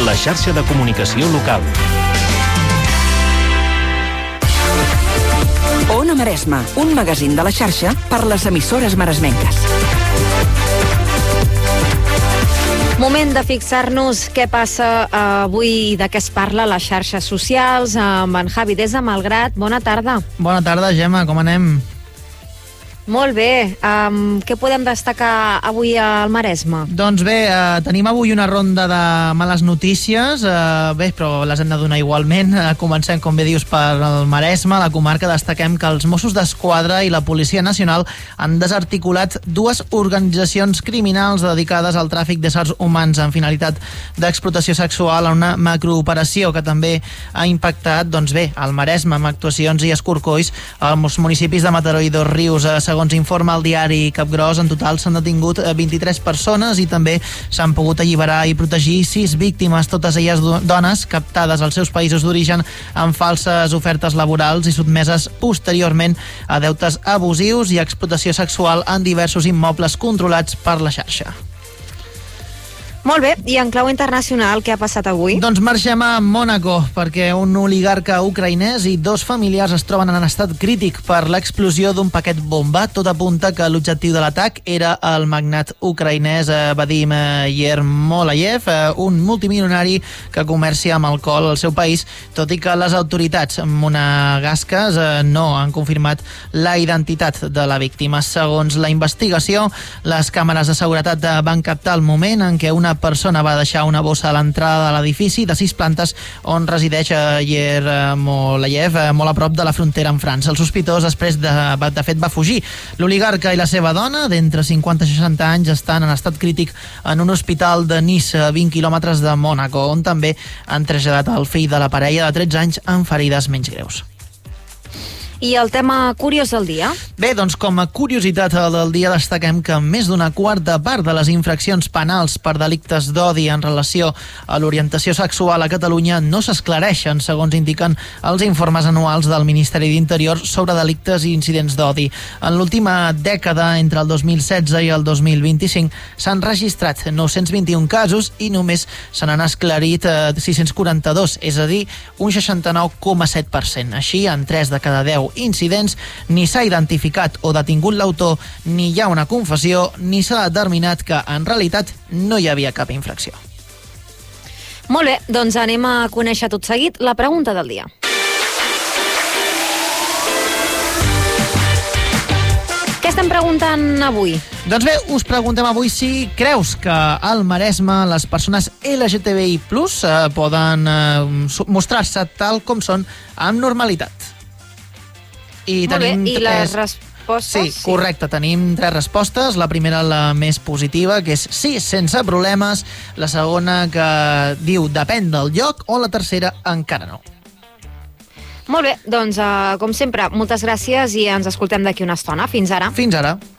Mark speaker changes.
Speaker 1: la xarxa de comunicació local.
Speaker 2: Ona Maresma, un magazín de la xarxa per les emissores maresmenques.
Speaker 3: Moment de fixar-nos què passa avui i de què es parla a les xarxes socials amb en Javi des de Malgrat. Bona tarda.
Speaker 4: Bona tarda, Gemma, com anem?
Speaker 3: Molt bé. Què podem destacar avui al Maresme?
Speaker 4: Doncs bé, tenim avui una ronda de males notícies, però les hem de donar igualment. Comencem, com bé dius, per el Maresme, la comarca. Destaquem que els Mossos d'Esquadra i la Policia Nacional han desarticulat dues organitzacions criminals dedicades al tràfic d'éssers humans amb finalitat d'explotació sexual en una macrooperació que també ha impactat, doncs bé, al Maresme, amb actuacions i escorcolls als municipis de Mataró i Dos Rius. Segons informa el diari Capgròs, en total s'han detingut 23 persones i també s'han pogut alliberar i protegir 6 víctimes, totes elles dones captades als seus països d'origen amb falses ofertes laborals i sotmeses posteriorment a deutes abusius i explotació sexual en diversos immobles controlats per la xarxa.
Speaker 3: Molt bé, i en clau internacional, què ha passat avui?
Speaker 4: Doncs marxem a Mònaco, perquè un oligarca ucraïnès i dos familiars es troben en estat crític per l'explosió d'un paquet bomba. Tot apunta que l'objectiu de l'atac era el magnat ucraïnès Vadim Yermolayev, un multimilionari que comercia amb alcohol al seu país, tot i que les autoritats monegasques no han confirmat la identitat de la víctima. Segons la investigació, les càmeres de seguretat van captar el moment en què una persona va deixar una bossa a l'entrada de l'edifici de 6 plantes on resideix Yermolayev, molt a prop de la frontera amb França. El sospitós després de fet va fugir. L'oligarca i la seva dona, d'entre 50 i 60 anys, estan en estat crític en un hospital de Nice, a 20 quilòmetres de Mònaco, on també han traslladat el fill de la parella de 13 anys amb ferides menys greus.
Speaker 3: I el tema curiós del dia?
Speaker 4: Bé, doncs com a curiositat del dia destaquem que més d'una quarta part de les infraccions penals per delictes d'odi en relació a l'orientació sexual a Catalunya no s'esclareixen, segons indiquen els informes anuals del Ministeri d'Interior sobre delictes i incidents d'odi. En l'última dècada, entre el 2016 i el 2025, s'han registrat 921 casos i només se n'han esclarit 642, és a dir, un 69,7%. Així, en 3 de cada 10 incidents ni s'ha identificat o detingut l'autor, ni hi ha una confessió, ni s'ha determinat que en realitat no hi havia cap infracció.
Speaker 3: Molt bé, doncs anem a conèixer tot seguit la pregunta del dia. Què estem preguntant avui?
Speaker 4: Doncs bé, us preguntem avui si creus que al Maresme les persones LGTBI+ poden mostrar-se tal com són amb normalitat.
Speaker 3: Molt bé, i les respostes?
Speaker 4: Sí, correcte, tenim 3 respostes. La primera, la més positiva, que és sí, sense problemes. La segona, que diu depèn del lloc. O la tercera, encara no.
Speaker 3: Molt bé, doncs com sempre, moltes gràcies i ens escoltem d'aquí una estona. Fins ara.
Speaker 4: Fins ara.